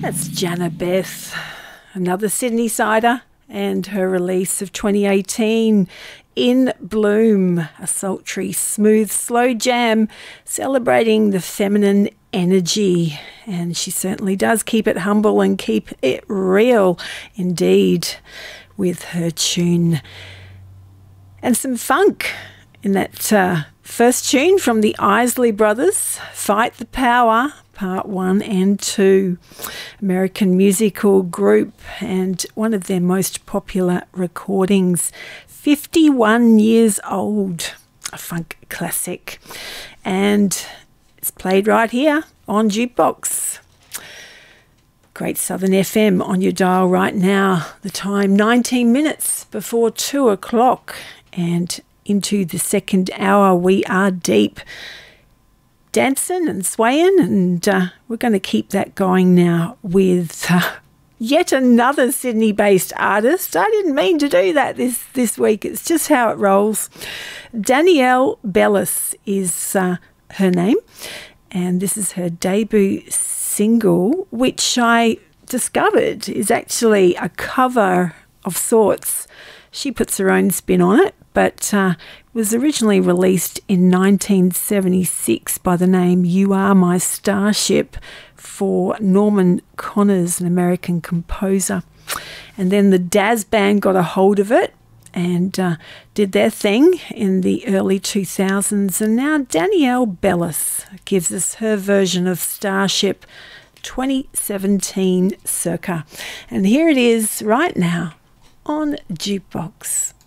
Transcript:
That's Jana Beth, another Sydney sider, and her release of 2018, In Bloom, a sultry, smooth, slow jam celebrating the feminine energy. And she certainly does keep it humble and keep it real indeed with her tune. And some funk in that first tune from the Isley Brothers, Fight the Power, Part 1 and 2, American musical group, and one of their most popular recordings, 51 years old, a funk classic, and it's played right here on Jukebox. Great Southern FM on your dial right now. The time 19 minutes before 2 o'clock, and into the second hour we are deep dancing and swaying, and we're going to keep that going now with yet another Sydney-based artist. I didn't mean to do that this week. It's just how it rolls. Danielle Bellis is her name, and this is her debut single, which I discovered is actually a cover of sorts. She puts her own spin on it, but was originally released in 1976 by the name You Are My Starship for Norman Connors, an American composer. And then the Daz Band got a hold of it and did their thing in the early 2000s. And now Danielle Bellis gives us her version of Starship 2017 circa. And here it is right now on Jukebox.